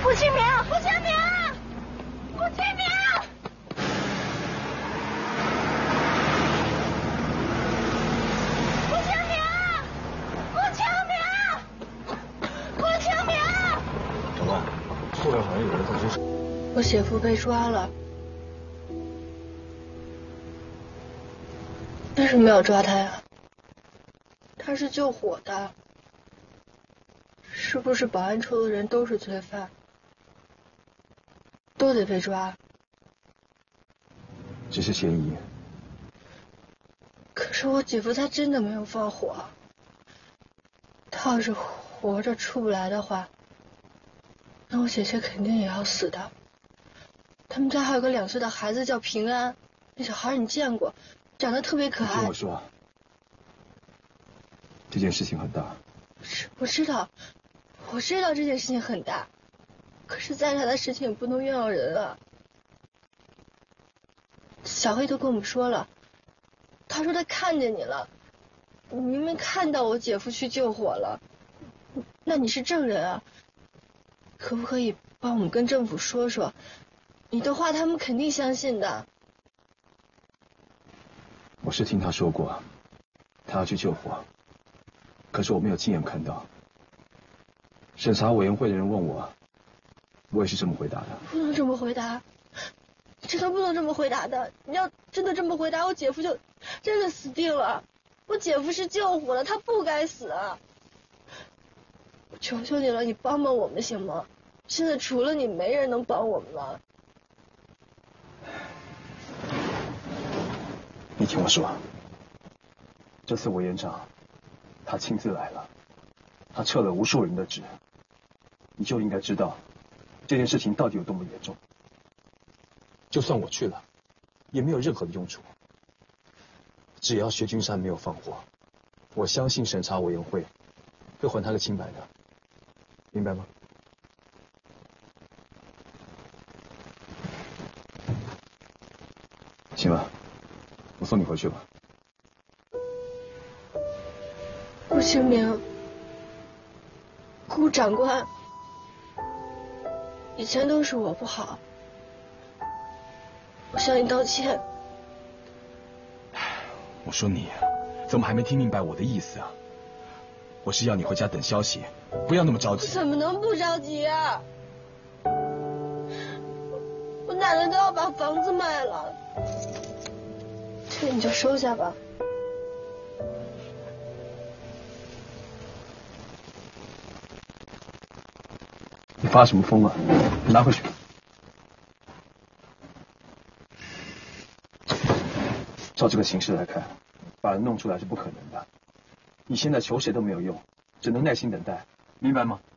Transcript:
顾清明，顾清明，顾清明，顾清明，顾清明，顾清明。 长官，后面好像有人在追手。 我姐夫被抓了，为什么要抓他呀？他是救火的，是不是保安处的人都是罪犯，都得被抓？ 只是嫌疑。 可是我姐夫他真的没有放火，他要是活着出不来的话，那我姐姐肯定也要死的。他们家还有个2岁的孩子叫平安，那小孩你见过，长得特别可爱。 你听我说，这件事情很大。 我知道这件事情很大，可是再大的事情也不能冤枉人啊。小黑都跟我们说了，他说他看见你了，你明明看到我姐夫去救火了，那你是证人啊，可不可以帮我们跟政府说说？你的话他们肯定相信的。 我是听他说过，他要去救火，可是我没有亲眼看到。审查委员会的人问我，我也是这么回答的。 不能这么回答，真的不能这么回答的。你要真的这么回答，我姐夫就真的死定了。我姐夫是救火的，他不该死。我求求你了，你帮帮我们行吗？现在除了你，没人能帮我们了。 你听我说，这次委员长他亲自来了，他撤了无数人的职，你就应该知道这件事情到底有多么严重。就算我去了，也没有任何的用处。只要薛君山没有放火，我相信审查委员会会还他个清白的，明白吗？行了，我送你回去吧。 顾清明，顾长官，以前都是我不好，我向你道歉。 我说你怎么还没听明白我的意思啊？我是要你回家等消息，不要那么着急。 怎么能不着急啊？我奶奶都要把房子卖了，这个你就收下吧。 你发什么疯啊？拿回去。照这个形势来看，把人弄出来是不可能的。你现在求谁都没有用，只能耐心等待，明白吗？